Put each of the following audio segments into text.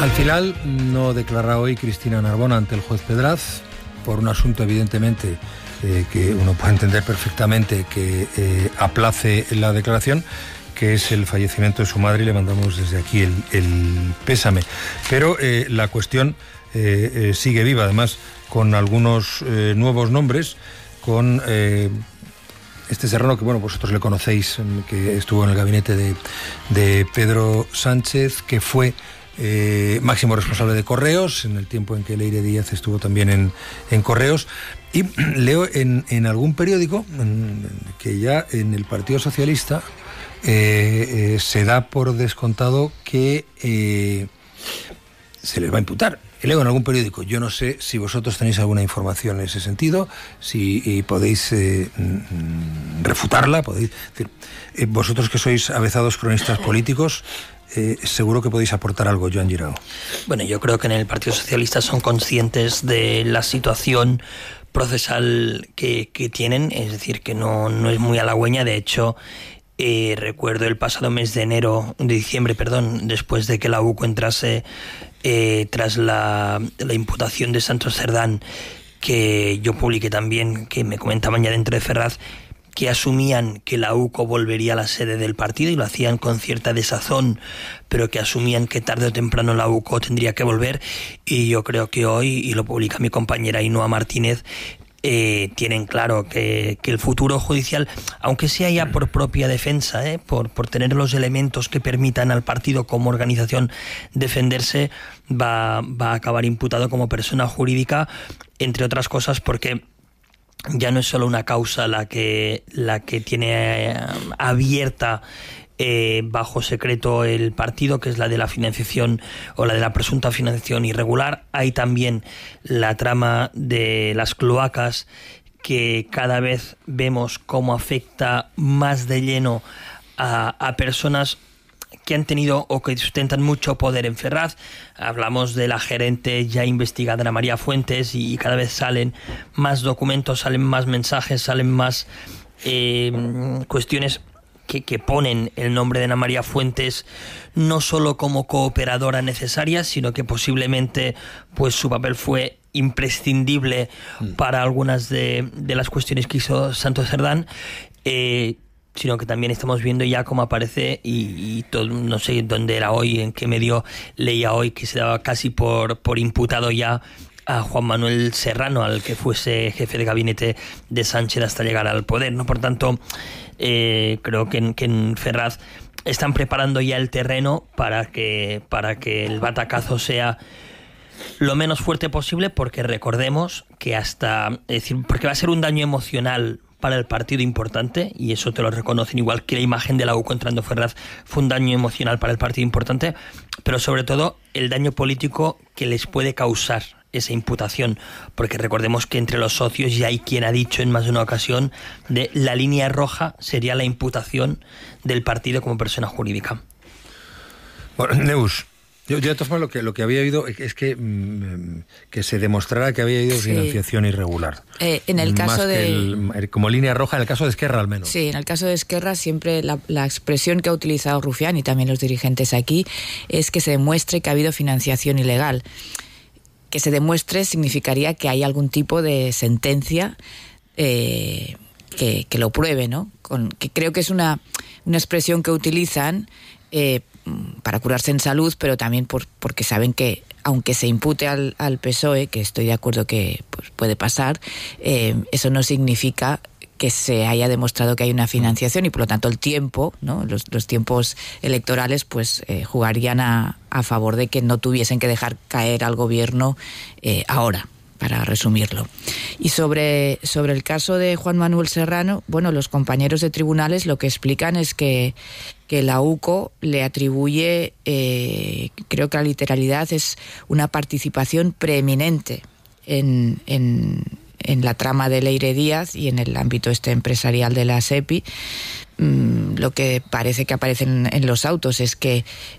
Al final no declara hoy Cristina Narbona ante el juez Pedraz por un asunto evidentemente que uno puede entender perfectamente que aplace la declaración, que es el fallecimiento de su madre, y le mandamos desde aquí el pésame. Pero la cuestión sigue viva, además con algunos nuevos nombres, con este Serrano, que bueno, vosotros le conocéis, que estuvo en el gabinete de Pedro Sánchez, que fue máximo responsable de Correos en el tiempo en que Leire Díaz estuvo también en Correos. Y leo en algún periódico que ya en el Partido Socialista se da por descontado que se les va a imputar. Leo en algún periódico. Yo no sé si vosotros tenéis alguna información en ese sentido, si podéis refutarla, podéis decir, vosotros que sois avezados cronistas políticos, seguro que podéis aportar algo, Joan Girao. Bueno, yo creo que en el Partido Socialista son conscientes de la situación procesal que tienen, es decir, que no es muy halagüeña. De hecho, recuerdo el pasado mes de diciembre, después de que la UCO entrase tras la imputación de Santos Cerdán, que yo publiqué también, que me comentaban ya dentro de Ferraz, que asumían que la UCO volvería a la sede del partido, y lo hacían con cierta desazón, pero que asumían que tarde o temprano la UCO tendría que volver. Y yo creo que hoy, y lo publica mi compañera Ainhoa Martínez, tienen claro que el futuro judicial, aunque sea ya por propia defensa, por tener los elementos que permitan al partido como organización defenderse, va a acabar imputado como persona jurídica, entre otras cosas porque ya no es solo una causa la que tiene abierta bajo secreto el partido, que es la de la financiación o la de la presunta financiación irregular. Hay también la trama de las cloacas, que cada vez vemos cómo afecta más de lleno a personas que han tenido o que sustentan mucho poder en Ferraz. Hablamos de la gerente ya investigada, Ana María Fuentes, y cada vez salen más documentos, salen más mensajes, salen más cuestiones que ponen el nombre de Ana María Fuentes no solo como cooperadora necesaria, sino que posiblemente pues su papel fue imprescindible para algunas de las cuestiones que hizo Santos Cerdán, sino que también estamos viendo ya cómo aparece, y todo, no sé dónde era hoy, en qué medio leía hoy, que se daba casi por imputado ya a Juan Manuel Serrano, al que fuese jefe de gabinete de Sánchez hasta llegar al poder, ¿no? Por tanto, creo que en Ferraz están preparando ya el terreno para que el batacazo sea lo menos fuerte posible, porque recordemos que porque va a ser un daño emocional para el partido importante, y eso te lo reconocen, igual que la imagen de la UCO entrando Ferraz fue un daño emocional para el partido importante, pero sobre todo el daño político que les puede causar esa imputación, porque recordemos que entre los socios ya hay quien ha dicho en más de una ocasión de la línea roja sería la imputación del partido como persona jurídica. Bueno, Neus, yo de todas formas lo que había oído es que se demostrara que había habido financiación irregular. En el caso como línea roja, en el caso de Esquerra al menos. Sí, en el caso de Esquerra siempre la expresión que ha utilizado Rufián y también los dirigentes aquí es que se demuestre que ha habido financiación ilegal. Que se demuestre significaría que hay algún tipo de sentencia que lo pruebe, ¿no? Que creo que es una expresión que utilizan para curarse en salud, pero también porque saben que aunque se impute al PSOE, que estoy de acuerdo que pues, puede pasar, eso no significa que se haya demostrado que hay una financiación, y por lo tanto el tiempo, ¿no? Los tiempos electorales pues jugarían a favor de que no tuviesen que dejar caer al gobierno ahora, para resumirlo. Y sobre el caso de Juan Manuel Serrano, bueno, los compañeros de tribunales lo que explican es que la UCO le atribuye, creo que la literalidad es una participación preeminente en la trama de Leire Díaz y en el ámbito empresarial de la SEPI. Lo que parece que aparece en los autos es que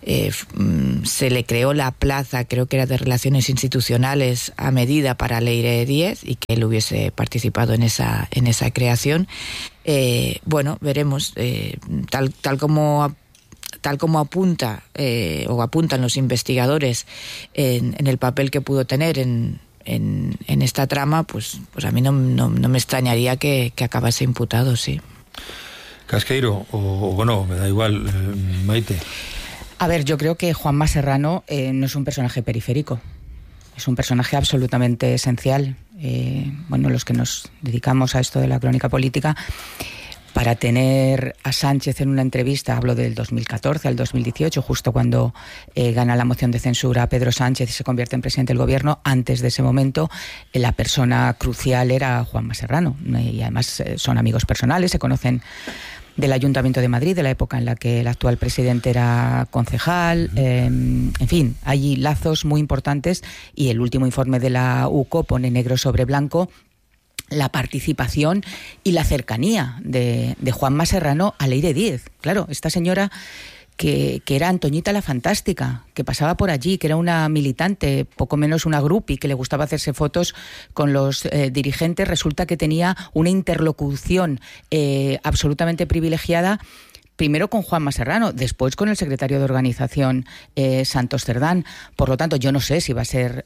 se le creó la plaza, creo que era de Relaciones Institucionales, a medida para Leire Díaz, y que él hubiese participado en esa creación. Bueno, veremos. Tal como tal como apunta o apuntan los investigadores en el papel que pudo tener en esta trama, pues a mí no me extrañaría que acabase imputado, sí. Casqueiro, o bueno, me da igual, Maite. A ver, yo creo que Juanma Serrano no es un personaje periférico, es un personaje absolutamente esencial. Bueno, los que nos dedicamos a esto de la crónica política, para tener a Sánchez en una entrevista, hablo del 2014 al 2018, justo cuando gana la moción de censura a Pedro Sánchez y se convierte en presidente del gobierno, antes de ese momento la persona crucial era Juanma Serrano, y además son amigos personales, se conocen del Ayuntamiento de Madrid, de la época en la que el actual presidente era concejal. En fin, hay lazos muy importantes, y el último informe de la UCO pone negro sobre blanco la participación y la cercanía de Juanma Serrano a Leire Díez. Claro, esta señora que era Antoñita la Fantástica, que pasaba por allí, que era una militante, poco menos una groupie, que le gustaba hacerse fotos con los dirigentes, resulta que tenía una interlocución absolutamente privilegiada, primero con Juanma Serrano, después con el secretario de organización Santos Cerdán. Por lo tanto, yo no sé si va a ser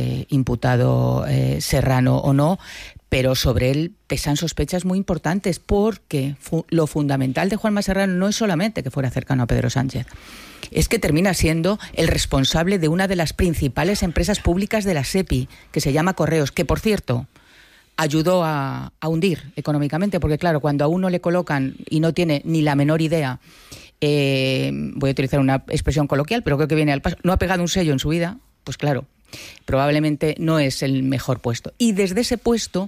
imputado Serrano o no, pero sobre él pesan sospechas muy importantes, porque lo fundamental de Juanma Serrano no es solamente que fuera cercano a Pedro Sánchez, es que termina siendo el responsable de una de las principales empresas públicas de la SEPI, que se llama Correos, que, por cierto, ayudó a hundir económicamente, porque claro, cuando a uno le colocan y no tiene ni la menor idea, voy a utilizar una expresión coloquial, pero creo que viene al paso, no ha pegado un sello en su vida, pues claro, probablemente no es el mejor puesto. Y desde ese puesto,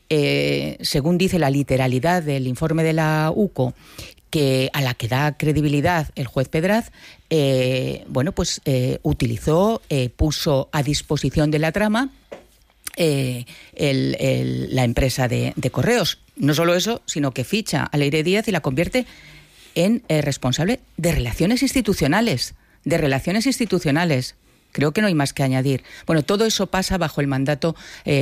según dice la literalidad del informe de la UCO, que a la que da credibilidad el juez Pedraz, utilizó, puso a disposición de la trama la empresa de Correos. No solo eso, sino que ficha a Leire Díez y la convierte en responsable de relaciones institucionales. Creo que no hay más que añadir. Bueno, todo eso pasa bajo el mandato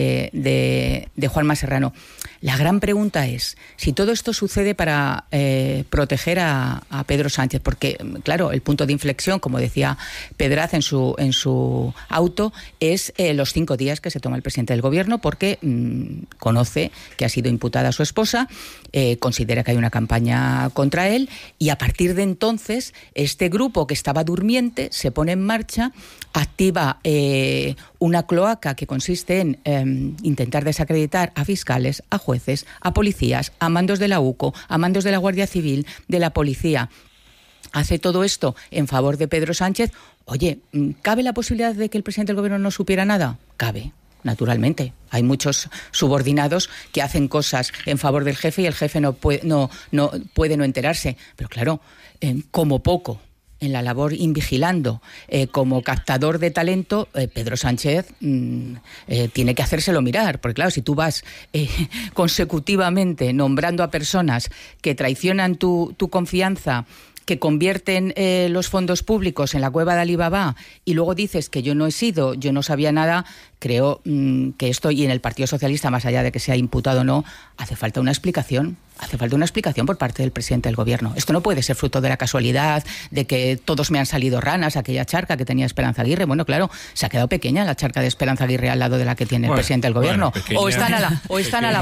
de Juanma Serrano. La gran pregunta es si todo esto sucede para proteger a Pedro Sánchez, porque, claro, el punto de inflexión, como decía Pedraz en su auto, es los 5 días que se toma el presidente del gobierno, porque conoce que ha sido imputada su esposa, considera que hay una campaña contra él, y a partir de entonces este grupo que estaba durmiente se pone en marcha, activa una cloaca que consiste en intentar desacreditar a fiscales, a jueces, a policías, a mandos de la UCO, a mandos de la Guardia Civil, de la policía. Hace todo esto en favor de Pedro Sánchez. Oye, ¿cabe la posibilidad de que el presidente del gobierno no supiera nada? Cabe. Naturalmente, hay muchos subordinados que hacen cosas en favor del jefe y el jefe no puede no enterarse. Pero claro, como poco, en la labor invigilando, como captador de talento, Pedro Sánchez tiene que hacérselo mirar, porque claro, si tú vas consecutivamente nombrando a personas que traicionan tu confianza, que convierten los fondos públicos en la cueva de Alibaba, y luego dices que yo no he sido, yo no sabía nada, creo que esto, y en el Partido Socialista, más allá de que sea imputado o no, hace falta una explicación por parte del presidente del gobierno. Esto no puede ser fruto de la casualidad, de que todos me han salido ranas, aquella charca que tenía Esperanza Aguirre. Bueno, claro, se ha quedado pequeña la charca de Esperanza Aguirre al lado de la que tiene el presidente del gobierno. Pequeña, o están a la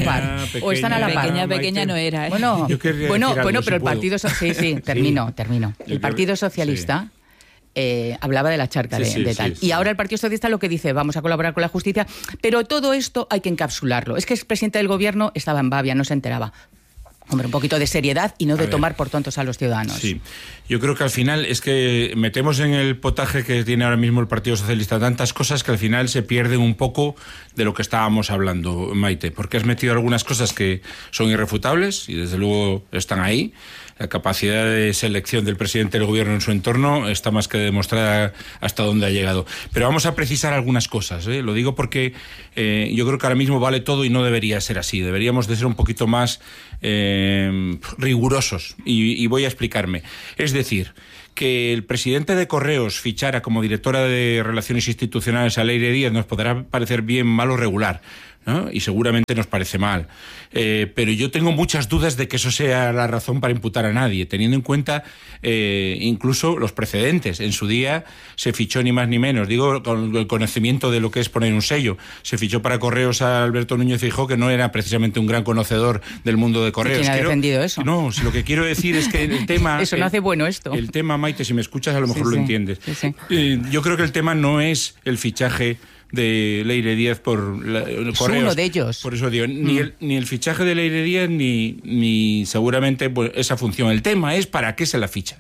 par. Pequeña no era, ¿eh? Bueno, pero el Partido termino. El Partido Socialista hablaba de la charca de tal. Y ahora el Partido Socialista lo que dice, vamos a colaborar con la justicia, pero todo esto hay que encapsularlo. Es que el presidente del gobierno estaba en babia, no se enteraba. Hombre, un poquito de seriedad y no de tomar por tontos a los ciudadanos. Sí, yo creo que al final es que metemos en el potaje que tiene ahora mismo el Partido Socialista tantas cosas que al final se pierden un poco de lo que estábamos hablando, Maite, porque has metido algunas cosas que son irrefutables y desde luego están ahí. La capacidad de selección del presidente del gobierno en su entorno está más que demostrada hasta dónde ha llegado. Pero vamos a precisar algunas cosas, ¿eh? Lo digo porque yo creo que ahora mismo vale todo y no debería ser así. Deberíamos de ser un poquito más rigurosos y voy a explicarme. Es decir, que el presidente de Correos fichara como directora de Relaciones Institucionales a Leire Díez nos podrá parecer bien, mal o regular. ¿no? Y seguramente nos parece mal. Pero yo tengo muchas dudas de que eso sea la razón para imputar a nadie, teniendo en cuenta incluso los precedentes. En su día se fichó ni más ni menos, digo, con el conocimiento de lo que es poner un sello. Se fichó para Correos a Alberto Núñez Feijóo, que no era precisamente un gran conocedor del mundo de Correos. ¿Quién ha defendido eso? No, si lo que quiero decir es que el tema... Eso no hace bueno esto. El tema, Maite, si me escuchas a lo mejor lo entiendes. Sí. Yo creo que el tema no es el fichaje de Leire Díaz por Correos. Uno de ellos. Por eso digo, ni el fichaje de Leire Díaz ni seguramente pues, esa función. El tema es para qué se la ficha.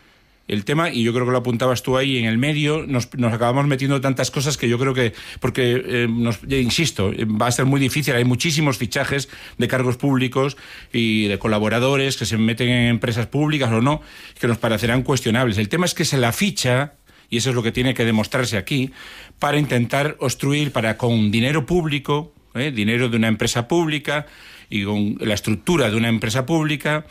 El tema, y yo creo que lo apuntabas tú ahí, en el medio nos acabamos metiendo tantas cosas que yo creo que, porque, insisto, va a ser muy difícil. Hay muchísimos fichajes de cargos públicos y de colaboradores que se meten en empresas públicas o no, que nos parecerán cuestionables. El tema es que se la ficha, y eso es lo que tiene que demostrarse aquí, para intentar obstruir, para con dinero público, dinero de una empresa pública y con la estructura de una empresa pública,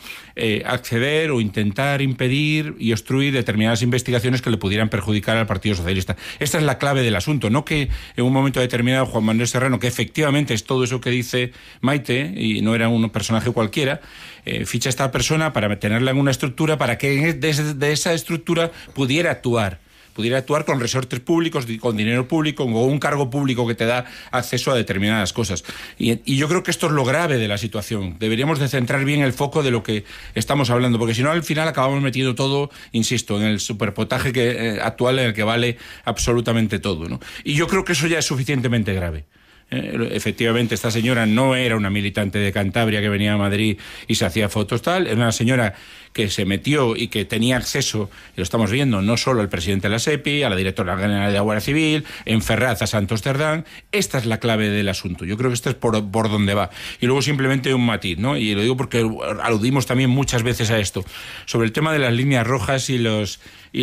acceder o intentar impedir y obstruir determinadas investigaciones que le pudieran perjudicar al Partido Socialista. Esta es la clave del asunto, no que en un momento determinado Juan Manuel Serrano, que efectivamente es todo eso que dice Maite, y no era un personaje cualquiera, ficha a esta persona para tenerla en una estructura para que de esa estructura pudiera actuar con resortes públicos, con dinero público, o un cargo público que te da acceso a determinadas cosas. Y yo creo que esto es lo grave de la situación. Deberíamos de centrar bien el foco de lo que estamos hablando, porque si no, al final acabamos metiendo todo, insisto, en el superpotaje actual en el que vale absolutamente todo, ¿no? Y yo creo que eso ya es suficientemente grave. Efectivamente, esta señora no era una militante de Cantabria que venía a Madrid y se hacía fotos tal, era una señora que se metió y que tenía acceso, y lo estamos viendo, no solo al presidente de la SEPI, a la directora general de la Guardia Civil, en Ferraz a Santos Cerdán. Esta es la clave del asunto. Yo creo que esto es por donde va. Y luego simplemente un matiz, ¿no? Y lo digo porque aludimos también muchas veces a esto, sobre el tema de las líneas rojas y los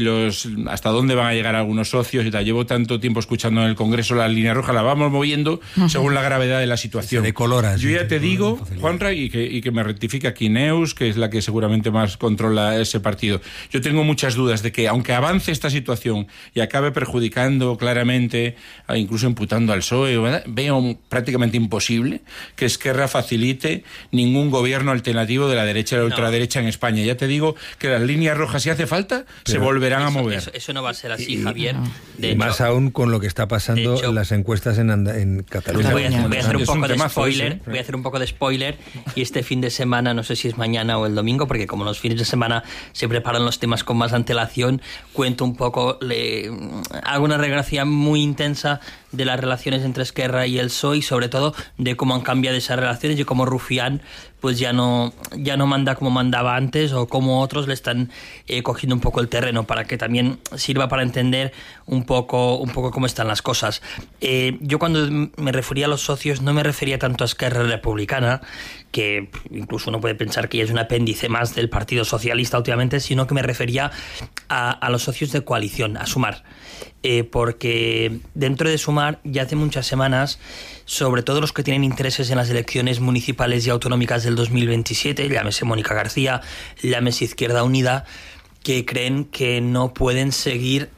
hasta dónde van a llegar algunos socios y tal. Llevo tanto tiempo escuchando en el Congreso las líneas rojas, las vamos moviendo según la gravedad de la situación. De coloras. Yo ya te digo, Juanra, y que me rectifica aquí Neus, que es la que seguramente más controla ese partido. Yo tengo muchas dudas de que, aunque avance esta situación y acabe perjudicando claramente, incluso imputando al PSOE, ¿verdad?, veo prácticamente imposible que Esquerra facilite ningún gobierno alternativo de la derecha y la ultraderecha en España. Ya te digo que las líneas rojas, si hace falta, se volverán a mover. Eso no va a ser así, Javier. De hecho, más aún con lo que está pasando en las encuestas en Cataluña. Voy a hacer un poco de spoiler. Voy a hacer un poco de spoiler. Y este fin de semana, no sé si es mañana o el domingo, porque como los fines de semana se preparan los temas con más antelación, cuento un poco, hago una radiografía muy intensa de las relaciones entre Esquerra y el PSOE, y sobre todo de cómo han cambiado esas relaciones y cómo Rufián pues ya no manda como mandaba antes, o cómo otros le están cogiendo un poco el terreno, para que también sirva para entender un poco cómo están las cosas. Yo cuando me refería a los socios no me refería tanto a Esquerra Republicana, que incluso uno puede pensar que ya es un apéndice más del Partido Socialista últimamente, sino que me refería a los socios de coalición, a Sumar. Porque dentro de Sumar ya hace muchas semanas, sobre todo los que tienen intereses en las elecciones municipales y autonómicas del 2027, llámese Mónica García, llámese Izquierda Unida, que creen que no pueden seguir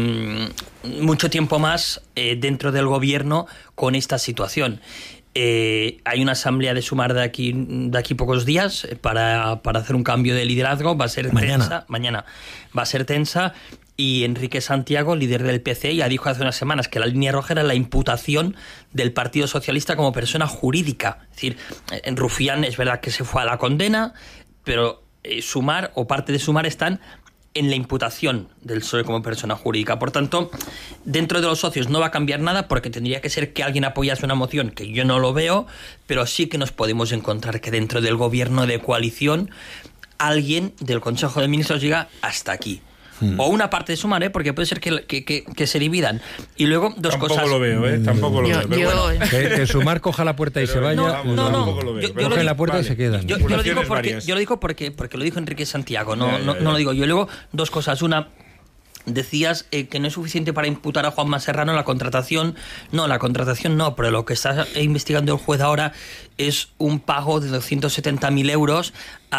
mucho tiempo más dentro del gobierno con esta situación. Hay una asamblea de Sumar de aquí pocos días para hacer un cambio de liderazgo. Va a ser tensa. Mañana va a ser tensa. Y Enrique Santiago, líder del PC, ya dijo hace unas semanas que la línea roja era la imputación del Partido Socialista como persona jurídica. Es decir, en Rufián es verdad que se fue a la condena, pero Sumar o parte de Sumar están en la imputación del PSOE como persona jurídica. Por tanto, dentro de los socios no va a cambiar nada, porque tendría que ser que alguien apoyase una moción, que yo no lo veo, pero sí que nos podemos encontrar que dentro del gobierno de coalición alguien del Consejo de Ministros llega hasta aquí. O una parte de Sumar, porque puede ser que se dividan. Y luego dos cosas. Tampoco lo veo, tampoco lo veo. Pero bueno. Que Sumar coja la puerta y se vaya. Tampoco lo veo. Cogen la puerta y se quedan. Yo lo digo porque lo dijo Enrique Santiago, no lo digo yo. Luego, dos cosas. Una, decías que no es suficiente para imputar a Juanma Serrano la contratación. No, la contratación no, pero lo que está investigando el juez ahora es un pago de 270.000 euros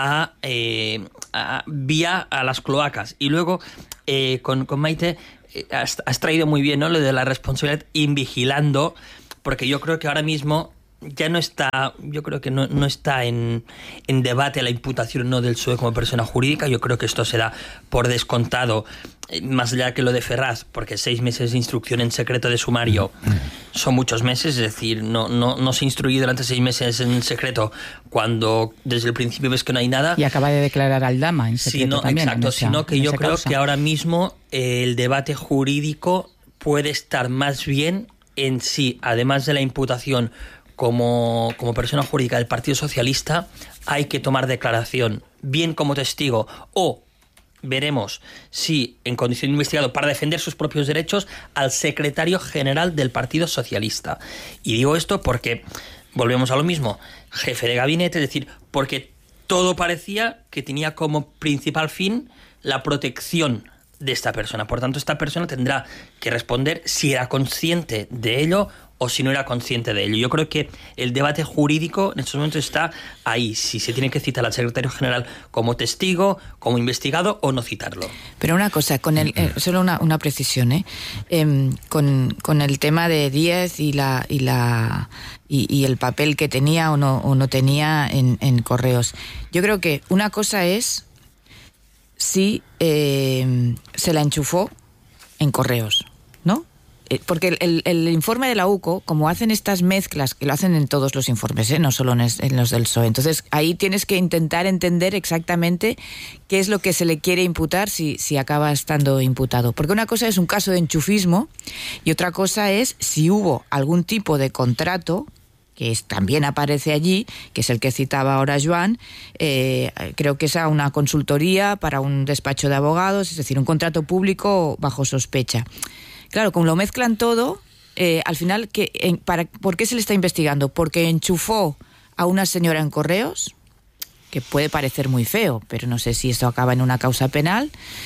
vía a las cloacas. Y luego, con Maite, has traído muy bien, ¿no?, lo de la responsabilidad invigilando, porque yo creo que ahora mismo ya no está, yo creo que no está en debate la imputación o no del PSOE como persona jurídica. Yo creo que esto se da por descontado, más allá que lo de Ferraz, porque 6 meses de instrucción en secreto de sumario son muchos meses, es decir, no se instruye durante 6 meses en secreto cuando desde el principio ves que no hay nada. Y acaba de declarar Aldama en secreto también. Exacto, sino que yo creo que ahora mismo el debate jurídico puede estar más bien en si, además de la imputación como persona jurídica del Partido Socialista, hay que tomar declaración, bien como testigo, o veremos si en condición de investigado para defender sus propios derechos al secretario general del Partido Socialista. Y digo esto porque volvemos a lo mismo, jefe de gabinete, es decir, porque todo parecía que tenía como principal fin la protección de esta persona. Por tanto, esta persona tendrá que responder si era consciente de ello o si no era consciente de ello. Yo creo que el debate jurídico en estos momentos está ahí, si se tiene que citar al secretario general como testigo, como investigado o no citarlo. Pero una cosa, con solo una precisión, con el tema de Díez y el papel que tenía o no tenía en Correos. Yo creo que una cosa es si se la enchufó en Correos, ¿no? Porque el informe de la UCO, como hacen estas mezclas, que lo hacen en todos los informes, no solo en los del PSOE, entonces ahí tienes que intentar entender exactamente qué es lo que se le quiere imputar si acaba estando imputado. Porque una cosa es un caso de enchufismo y otra cosa es si hubo algún tipo de contrato, que también aparece allí, que es el que citaba ahora Joan, creo que es a una consultoría para un despacho de abogados, es decir, un contrato público bajo sospecha. Claro, como lo mezclan todo, al final, ¿por qué se le está investigando? ¿Porque enchufó a una señora en Correos? Que puede parecer muy feo, pero no sé si esto acaba en una causa penal,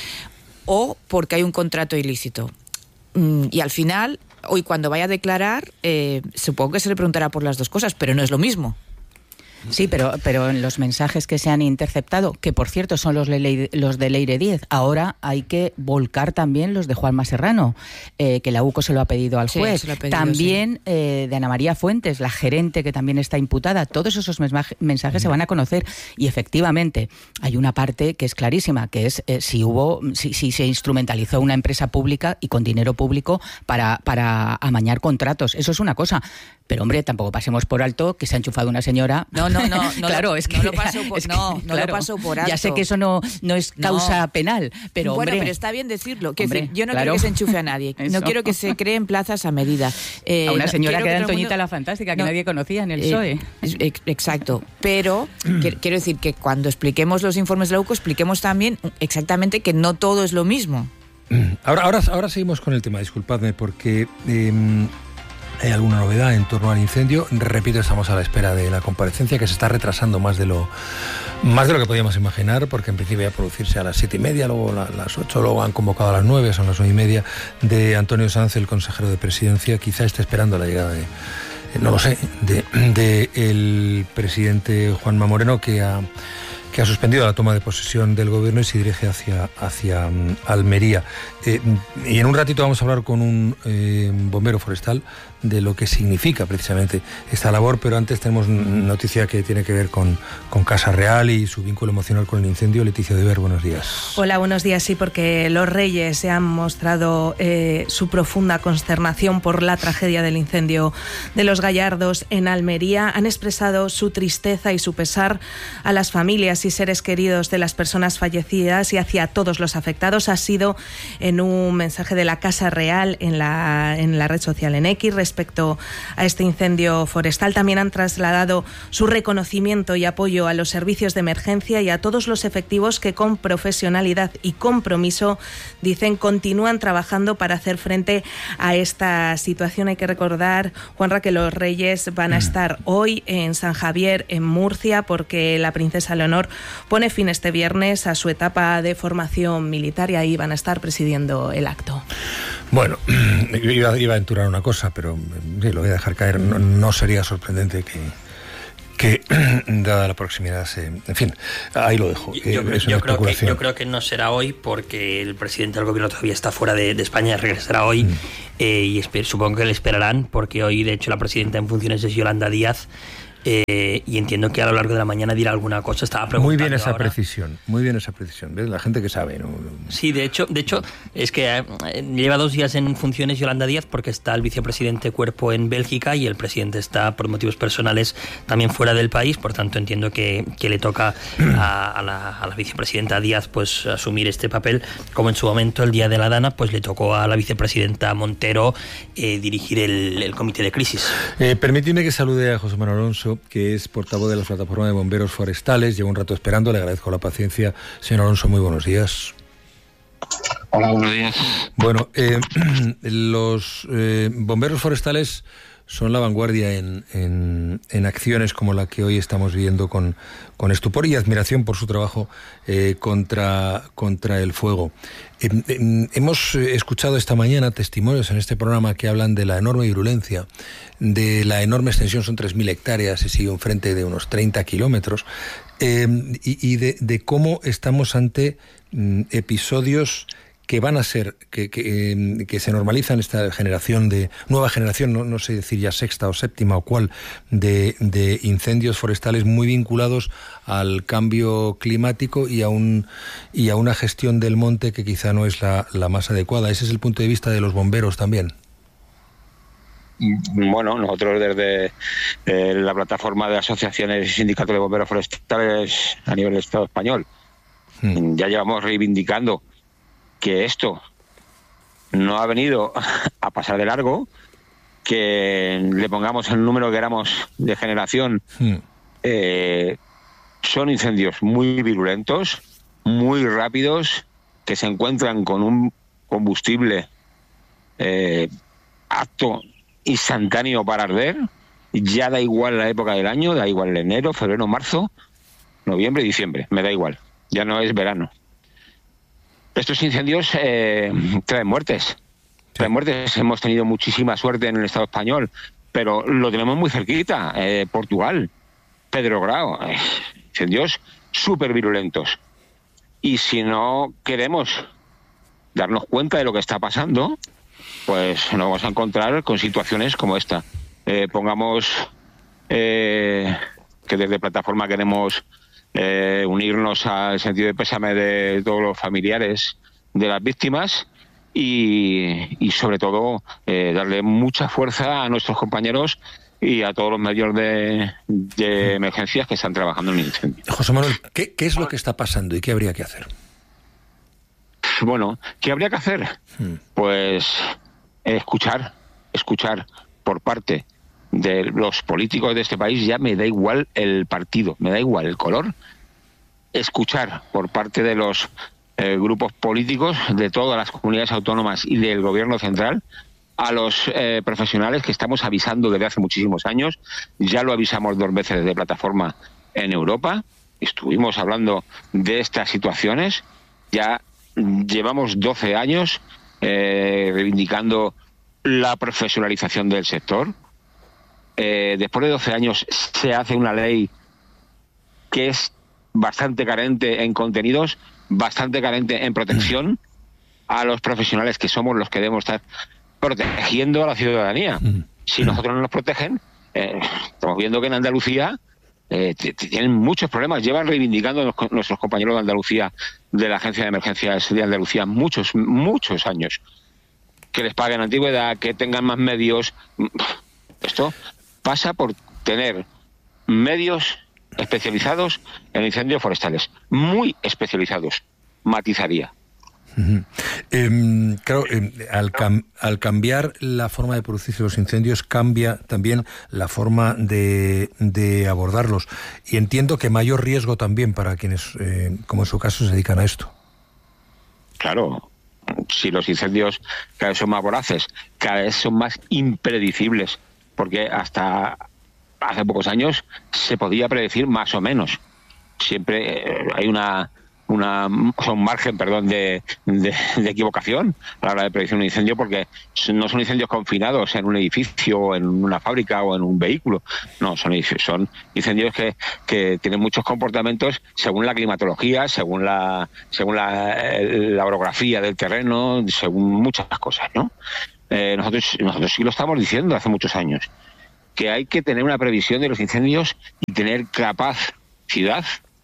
o porque hay un contrato ilícito. Y al final, hoy cuando vaya a declarar, supongo que se le preguntará por las dos cosas, pero no es lo mismo. Sí, pero en los mensajes que se han interceptado, que por cierto son los de Leire Díez, ahora hay que volcar también los de Juanma Serrano, que la UCO se lo ha pedido al juez. Sí, también sí. De Ana María Fuentes, la gerente que también está imputada. Todos esos mensajes se van a conocer y efectivamente hay una parte que es clarísima, que es si se instrumentalizó una empresa pública y con dinero público para amañar contratos. Eso es una cosa. Pero hombre, tampoco pasemos por alto que se ha enchufado una señora. No, claro, es que no lo paso por alto. Ya sé que eso no es causa penal, pero bueno, hombre, pero está bien decirlo. Yo no quiero que se enchufe a nadie. No quiero que se creen plazas a medida. A una señora que era Antoñita la Fantástica, que nadie conocía en el PSOE. Exacto. Pero quiero decir que cuando expliquemos los informes de la UCO, expliquemos también exactamente que no todo es lo mismo. Ahora seguimos con el tema. Disculpadme porque hay alguna novedad en torno al incendio. Repito, estamos a la espera de la comparecencia, que se está retrasando más de lo que podíamos imaginar, porque en principio iba a producirse a las 7:30, luego las 8, luego han convocado a las 9, son las 9:30, de Antonio Sanz, el consejero de Presidencia. Quizá esté esperando la llegada de el presidente Juanma Moreno, que ha suspendido la toma de posesión del gobierno y se dirige hacia Almería. Y en un ratito vamos a hablar con un bombero forestal de lo que significa precisamente esta labor, pero antes tenemos noticia que tiene que ver con Casa Real y su vínculo emocional con el incendio. Leticia Dever, buenos días. Hola, buenos días. Sí, porque los Reyes se han mostrado su profunda consternación por la tragedia del incendio de Los Gallardos en Almería. Han expresado su tristeza y su pesar a las familias y seres queridos de las personas fallecidas y hacia todos los afectados. Ha sido en un mensaje de la Casa Real en la red social en X respecto a este incendio forestal. También han trasladado su reconocimiento y apoyo a los servicios de emergencia y a todos los efectivos que con profesionalidad y compromiso, dicen, continúan trabajando para hacer frente a esta situación. Hay que recordar, Juanra, que los Reyes van a estar hoy en San Javier, en Murcia, porque la princesa Leonor pone fin este viernes a su etapa de formación militar y ahí van a estar presidiendo el acto. Bueno, iba a aventurar una cosa, pero sí, lo voy a dejar caer. No sería sorprendente que que, dada la proximidad, en fin, ahí lo dejo. Yo creo que no será hoy, porque el presidente del gobierno todavía está fuera de España, regresará hoy, y supongo que le esperarán, porque hoy, de hecho, la presidenta en funciones es Yolanda Díaz. Y entiendo que a lo largo de la mañana dirá alguna cosa. Estaba preguntando muy bien esa ahora. precisión, ¿ves? La gente que sabe, ¿no? Sí, de hecho es que lleva 2 días en funciones Yolanda Díaz, porque está el vicepresidente Cuerpo en Bélgica y el presidente está por motivos personales también fuera del país. Por tanto, entiendo que le toca a la vicepresidenta Díaz pues asumir este papel, como en su momento el día de la Dana pues le tocó a la vicepresidenta Montero dirigir el comité de crisis. Permíteme que salude a José Manuel Alonso, que es portavoz de la plataforma de bomberos forestales. Llevo un rato esperando, le agradezco la paciencia. Señor Alonso, muy buenos días. Hola, buenos días. Bueno, los bomberos forestales son la vanguardia en acciones como la que hoy estamos viendo con estupor y admiración por su trabajo contra el fuego. Hemos escuchado esta mañana testimonios en este programa que hablan de la enorme virulencia, de la enorme extensión, son 3.000 hectáreas, y sigue un frente de unos 30 kilómetros, y de cómo estamos ante episodios que van a ser, que se normalizan esta generación nueva generación, no sé decir ya sexta o séptima o cuál, de incendios forestales muy vinculados al cambio climático y a una gestión del monte que quizá no es la más adecuada. Ese es el punto de vista de los bomberos también. Bueno, nosotros desde la plataforma de asociaciones y sindicatos de bomberos forestales a nivel del Estado español ya llevamos reivindicando que esto no ha venido a pasar de largo, que le pongamos el número que éramos de generación. Son incendios muy virulentos, muy rápidos, que se encuentran con un combustible apto instantáneo para arder. Ya da igual la época del año, da igual enero, febrero, marzo, noviembre, diciembre, me da igual, ya no es verano. Estos incendios traen muertes. Traen muertes. Hemos tenido muchísima suerte en el Estado español, pero lo tenemos muy cerquita. Portugal, Pedrograo, incendios súper virulentos. Y si no queremos darnos cuenta de lo que está pasando, pues nos vamos a encontrar con situaciones como esta. Pongamos que desde Plataforma queremos unirnos al sentido de pésame de todos los familiares de las víctimas y sobre todo darle mucha fuerza a nuestros compañeros y a todos los medios de emergencias que están trabajando en el incendio. José Manuel, ¿qué es lo que está pasando y qué habría que hacer? Bueno, ¿qué habría que hacer? Pues escuchar por parte de los políticos de este país. Ya me da igual el partido, me da igual el color. Escuchar por parte de los grupos políticos de todas las comunidades autónomas y del gobierno central a los profesionales que estamos avisando desde hace muchísimos años. Ya lo avisamos 2 veces desde Plataforma en Europa, estuvimos hablando de estas situaciones, ya llevamos 12 años reivindicando la profesionalización del sector. Después de 12 años se hace una ley que es bastante carente en contenidos, bastante carente en protección a los profesionales que somos los que debemos estar protegiendo a la ciudadanía. Si nosotros no nos protegen, estamos viendo que en Andalucía tienen muchos problemas. Llevan reivindicando nuestros compañeros de Andalucía, de la Agencia de Emergencias de Andalucía, muchos años. Que les paguen antigüedad, que tengan más medios. Esto pasa por tener medios especializados en incendios forestales, muy especializados, matizaría. Claro, al cambiar la forma de producirse los incendios, cambia también la forma de abordarlos. Y entiendo que mayor riesgo también para quienes, como en su caso, se dedican a esto. Claro, si los incendios cada vez son más voraces, cada vez son más impredecibles, porque hasta hace pocos años se podía predecir más o menos. Siempre hay una margen, de equivocación a la hora de predecir un incendio, porque no son incendios confinados en un edificio, en una fábrica o en un vehículo. No, son incendios que tienen muchos comportamientos según la climatología, según la orografía del terreno, según muchas cosas, ¿no? Nosotros sí lo estamos diciendo hace muchos años, que hay que tener una previsión de los incendios y tener capacidad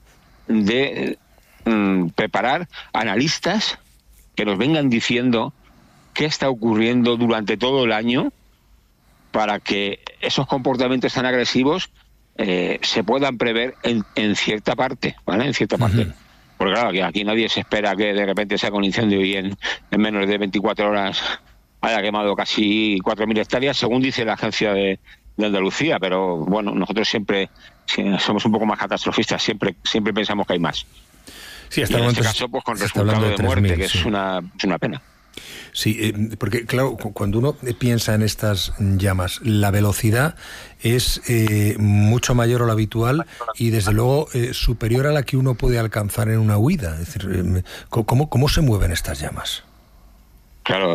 de preparar analistas que nos vengan diciendo qué está ocurriendo durante todo el año para que esos comportamientos tan agresivos se puedan prever en cierta parte, ¿vale? En cierta parte. Porque claro, aquí nadie se espera que de repente se haga un incendio y en menos de 24 horas haya quemado casi 4.000 hectáreas, según dice la agencia de Andalucía, pero bueno, nosotros siempre somos un poco más catastrofistas, siempre pensamos que hay más. Sí, hasta y el en momento este caso, pues con resultado de muerte, que es una pena. Sí, porque claro, cuando uno piensa en estas llamas, la velocidad es mucho mayor a lo habitual y desde luego superior a la que uno puede alcanzar en una huida. Es decir, ¿cómo se mueven estas llamas? Claro,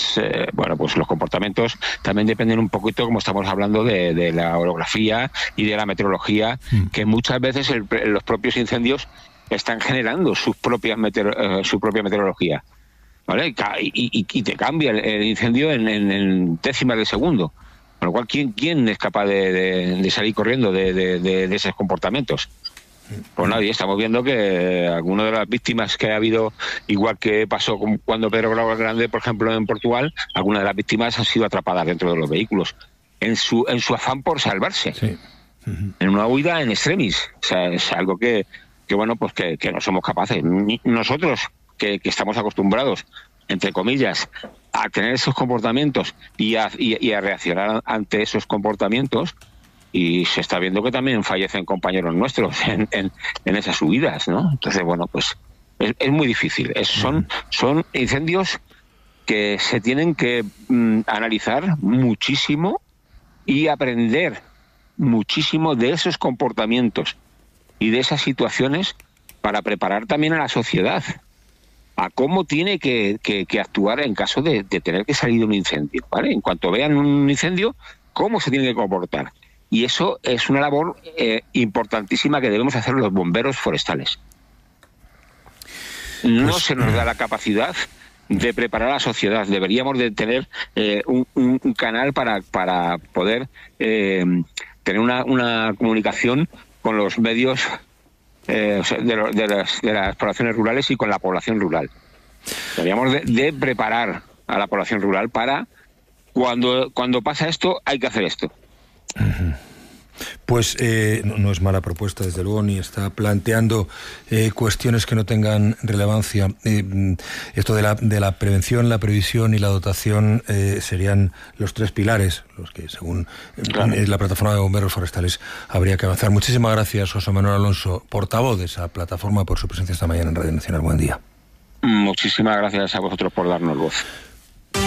pues los comportamientos también dependen un poquito, como estamos hablando, de la orografía y de la meteorología, que muchas veces los propios incendios están generando su propia meteorología, ¿vale? Y te cambia el incendio en décimas de segundo, con lo cual ¿quién es capaz de salir corriendo de esos comportamientos? Pues nadie. Estamos viendo que algunas de las víctimas que ha habido, igual que pasó cuando Pedro Grau el Grande, por ejemplo, en Portugal, algunas de las víctimas han sido atrapadas dentro de los vehículos en su afán por salvarse, en una huida en extremis. O sea, es algo que bueno, pues que no somos capaces. Nosotros, que estamos acostumbrados, entre comillas, a tener esos comportamientos y a reaccionar ante esos comportamientos, y se está viendo que también fallecen compañeros nuestros en esas subidas, ¿no? Entonces, bueno, pues es muy difícil. Son incendios que se tienen que analizar muchísimo y aprender muchísimo de esos comportamientos y de esas situaciones para preparar también a la sociedad a cómo tiene que actuar en caso de tener que salir de un incendio, ¿vale? En cuanto vean un incendio, cómo se tiene que comportar. Y eso es una labor importantísima que debemos hacer los bomberos forestales. No se nos da la capacidad de preparar a la sociedad. Deberíamos de tener un canal para poder tener una comunicación con los medios de las poblaciones rurales y con la población rural. Deberíamos de preparar a la población rural para cuando pasa esto, hay que hacer esto. Pues no es mala propuesta, desde luego, ni está planteando cuestiones que no tengan relevancia. Esto de la prevención, la previsión y la dotación serían los tres pilares, los que según la plataforma de bomberos forestales habría que avanzar. Muchísimas gracias, José Manuel Alonso, portavoz de esa plataforma, por su presencia esta mañana en Radio Nacional. Buen día. Muchísimas gracias a vosotros por darnos voz.